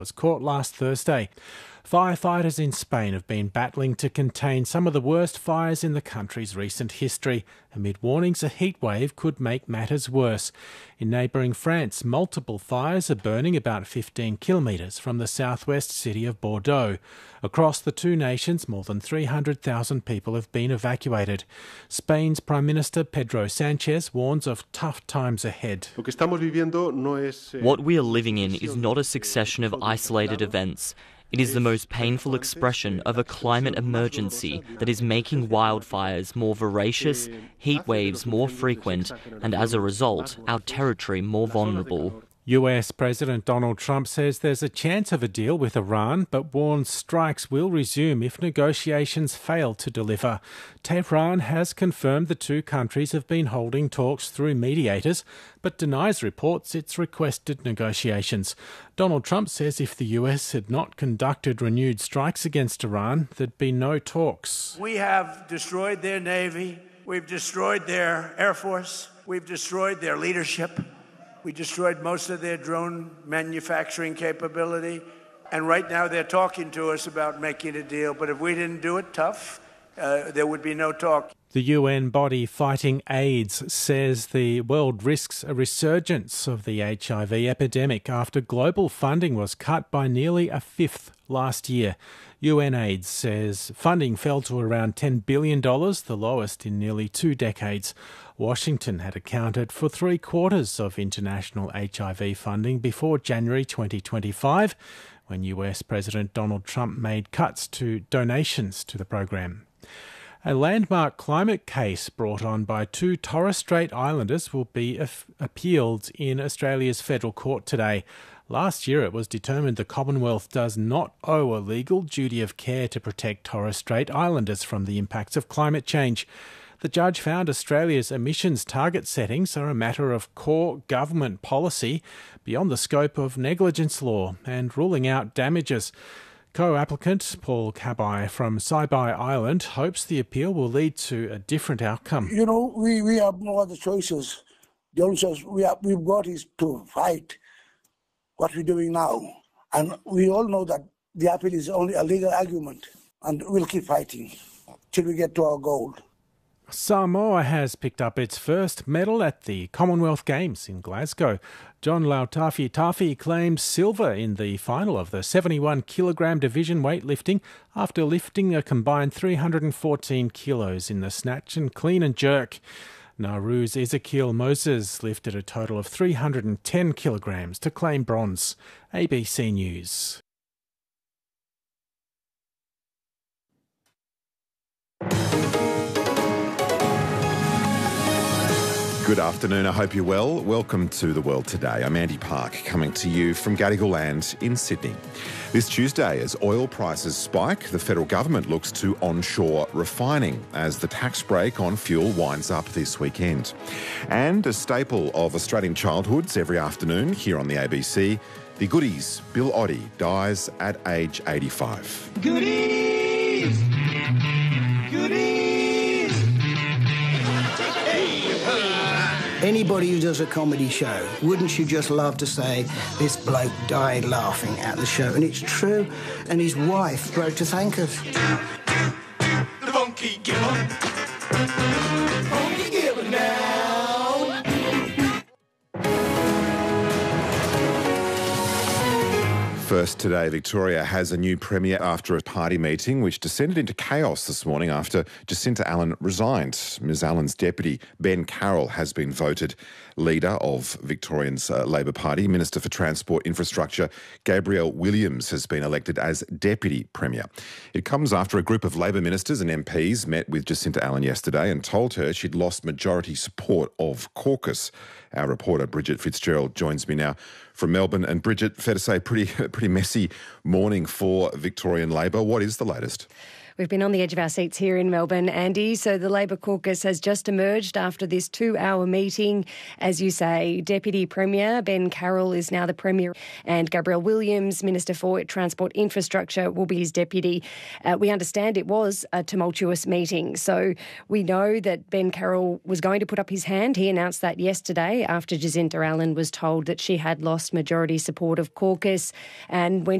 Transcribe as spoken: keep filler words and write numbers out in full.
was caught last Thursday. Firefighters in Spain have been battling to contain some of the worst fires in the country's recent history, amid warnings a heatwave could make matters worse. In neighbouring France, multiple fires are burning about fifteen kilometres from the southwest city of Bordeaux. Across the two nations, more than three hundred thousand people have been evacuated. Spain's Prime Minister Pedro Sanchez warns of tough times ahead. What we are living in is not a succession of isolated events. It is the most painful expression of a climate emergency that is making wildfires more voracious, heat waves more frequent, and as a result, our territory more vulnerable. U S President Donald Trump says there's a chance of a deal with Iran, but warns strikes will resume if negotiations fail to deliver. Tehran has confirmed the two countries have been holding talks through mediators, but denies reports it's requested negotiations. Donald Trump says if the U S had not conducted renewed strikes against Iran, there'd be no talks. We have destroyed their navy, we've destroyed their air force, we've destroyed their leadership. We destroyed most of their drone manufacturing capability, and right now they're talking to us about making a deal. But if we didn't do it tough, uh, there would be no talk. The U N body fighting AIDS says the world risks a resurgence of the H I V epidemic after global funding was cut by nearly a fifth last year. UNAIDS says funding fell to around ten billion dollars, the lowest in nearly two decades. Washington had accounted for three quarters of international H I V funding before January twenty twenty-five, when U S President Donald Trump made cuts to donations to the program. A landmark climate case brought on by two Torres Strait Islanders will be appealed in Australia's federal court today. Last year it was determined the Commonwealth does not owe a legal duty of care to protect Torres Strait Islanders from the impacts of climate change. The judge found Australia's emissions target settings are a matter of core government policy beyond the scope of negligence law and ruling out damages. Co-applicant Paul Cabai from Saibai Island hopes the appeal will lead to a different outcome. You know, we, we have no other choices. The only choice we have, we've got is to fight what we're doing now. And we all know that the appeal is only a legal argument, and we'll keep fighting till we get to our goal. Samoa has picked up its first medal at the Commonwealth Games in Glasgow. John Lautafi Tafi claims silver in the final of the seventy-one kilogram division weightlifting after lifting a combined three hundred fourteen kilos in the snatch and clean and jerk. Nauru's Ezekiel Moses lifted a total of three hundred ten kilograms to claim bronze. A B C News. Good afternoon, I hope you're well. Welcome to The World Today. I'm Andy Park, coming to you from Gadigal Land in Sydney. This Tuesday, as oil prices spike, the federal government looks to onshore refining as the tax break on fuel winds up this weekend. And a staple of Australian childhoods every afternoon here on the A B C, the Goodies, Bill Oddie, dies at age eighty-five. Goodies! Goodies! Anybody who does a comedy show, wouldn't you just love to say, this bloke died laughing at the show? And it's true. And his wife wrote to thank us. The funky giver. Funky giver now. First today, Victoria has a new premier after a party meeting which descended into chaos this morning after Jacinta Allan resigned. Ms Allan's deputy, Ben Carroll, has been voted leader of Victorian's uh, Labor Party. Minister for Transport Infrastructure, Gabrielle Williams, has been elected as deputy premier. It comes after a group of Labor ministers and M Ps met with Jacinta Allan yesterday and told her she'd lost majority support of caucus. Our reporter Bridget Fitzgerald joins me now from Melbourne. And Bridget, fair to say, pretty pretty messy morning for Victorian Labor. What is the latest? We've been on the edge of our seats here in Melbourne, Andy. So the Labor caucus has just emerged after this two-hour meeting. As you say, Deputy Premier Ben Carroll is now the Premier, and Gabrielle Williams, Minister for Transport Infrastructure, will be his deputy. Uh, we understand it was a tumultuous meeting. So we know that Ben Carroll was going to put up his hand. He announced that yesterday after Jacinta Allen was told that she had lost majority support of caucus. And when